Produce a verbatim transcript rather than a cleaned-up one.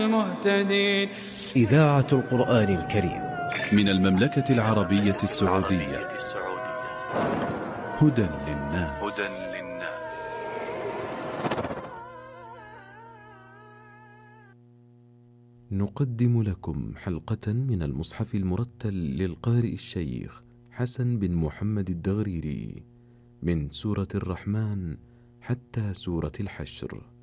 المهتدين. إذاعة القرآن الكريم من المملكة العربية السعودية. هدى للناس. نقدم لكم حلقة من المصحف المرتل للقارئ الشيخ حسن بن محمد الدغريري من سورة الرحمن حتى سورة الحشر.